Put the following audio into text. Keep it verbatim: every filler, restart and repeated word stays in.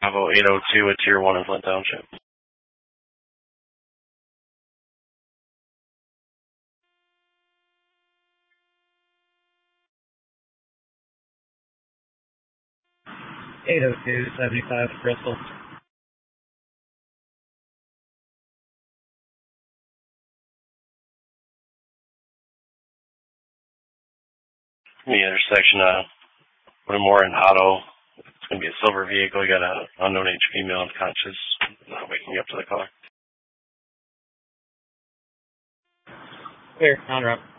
Bravo eight oh two at Tier one in Flint Township. eight oh two, seventy-five, Bristol. The intersection, uh, one more in Otto. It's going to be a silver vehicle. You got an unknown age female unconscious, not waking up to the car. Clear, on route.